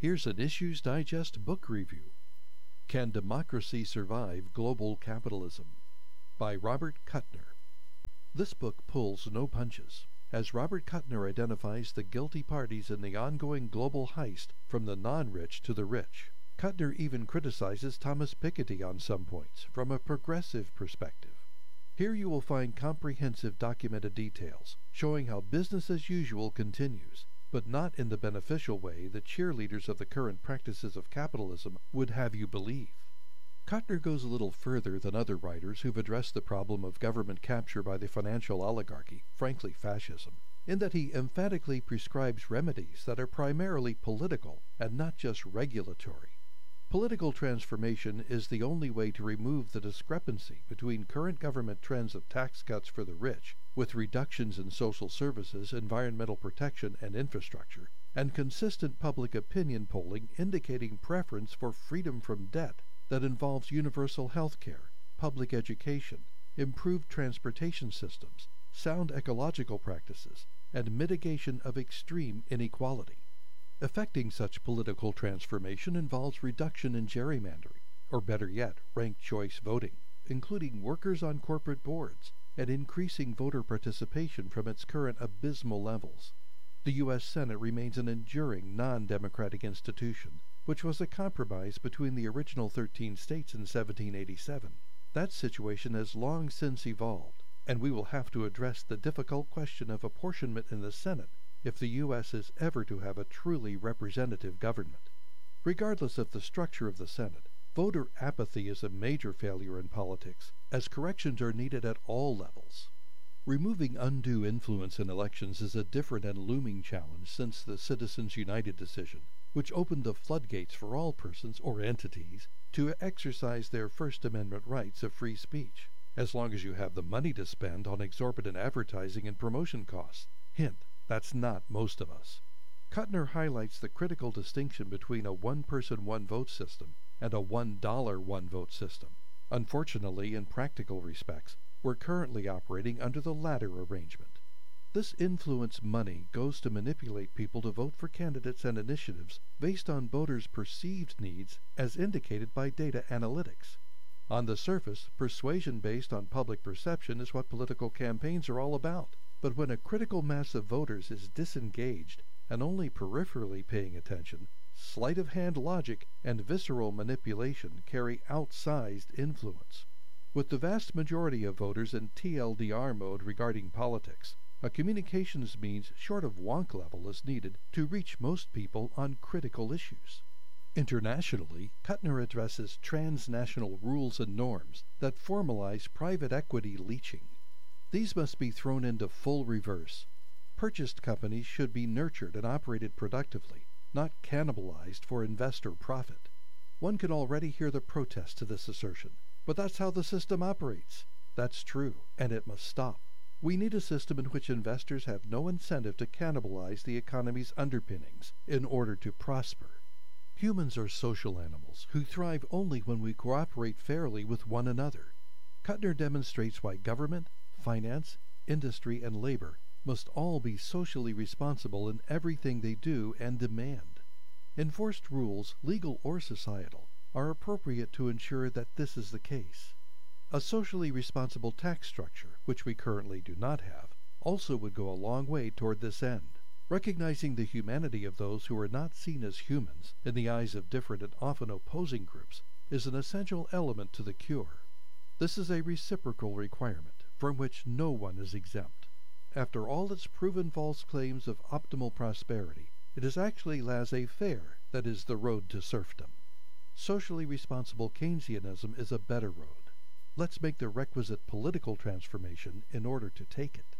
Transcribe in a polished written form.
Here's an Issues Digest book review. Can Democracy Survive Global Capitalism? By Robert Kuttner. This book pulls no punches, as Robert Kuttner identifies the guilty parties in the ongoing global heist from the non-rich to the rich. Kuttner even criticizes Thomas Piketty on some points, from a progressive perspective. Here you will find comprehensive documented details, showing how business as usual continues, but not in the beneficial way the cheerleaders of the current practices of capitalism would have you believe. Kuttner goes a little further than other writers who've addressed the problem of government capture by the financial oligarchy, frankly fascism, in that he emphatically prescribes remedies that are primarily political and not just regulatory. Political transformation is the only way to remove the discrepancy between current government trends of tax cuts for the rich, with reductions in social services, environmental protection, and infrastructure, and consistent public opinion polling indicating preference for freedom from debt that involves universal health care, public education, improved transportation systems, sound ecological practices, and mitigation of extreme inequality. Effecting such political transformation involves reduction in gerrymandering, or better yet, ranked choice voting, including workers on corporate boards, and increasing voter participation from its current abysmal levels. The U.S. Senate remains an enduring non-democratic institution, which was a compromise between the original 13 states in 1787. That situation has long since evolved, and we will have to address the difficult question of apportionment in the Senate if the U.S. is ever to have a truly representative government. Regardless of the structure of the Senate, voter apathy is a major failure in politics, as corrections are needed at all levels. Removing undue influence in elections is a different and looming challenge since the Citizens United decision, which opened the floodgates for all persons or entities to exercise their First Amendment rights of free speech, as long as you have the money to spend on exorbitant advertising and promotion costs. Hint, that's not most of us. Kuttner highlights the critical distinction between a one-person, one-vote system and a $1 one-vote system. Unfortunately, in practical respects, we're currently operating under the latter arrangement. This influence money goes to manipulate people to vote for candidates and initiatives based on voters' perceived needs as indicated by data analytics. On the surface, persuasion based on public perception is what political campaigns are all about. But when a critical mass of voters is disengaged and only peripherally paying attention, sleight-of-hand logic and visceral manipulation carry outsized influence. With the vast majority of voters in TLDR mode regarding politics, a communications means short of wonk level is needed to reach most people on critical issues. Internationally, Kuttner addresses transnational rules and norms that formalize private equity leeching. These must be thrown into full reverse. Purchased companies should be nurtured and operated productively, not cannibalized for investor profit. One can already hear the protest to this assertion. But that's how the system operates. That's true, and it must stop. We need a system in which investors have no incentive to cannibalize the economy's underpinnings in order to prosper. Humans are social animals who thrive only when we cooperate fairly with one another. Kuttner demonstrates why government, finance, industry, and labor must all be socially responsible in everything they do and demand. Enforced rules, legal or societal, are appropriate to ensure that this is the case. A socially responsible tax structure, which we currently do not have, also would go a long way toward this end. Recognizing the humanity of those who are not seen as humans in the eyes of different and often opposing groups is an essential element to the cure. This is a reciprocal requirement from which no one is exempt. After all its proven false claims of optimal prosperity, it is actually laissez-faire that is the road to serfdom. Socially responsible Keynesianism is a better road. Let's make the requisite political transformation in order to take it.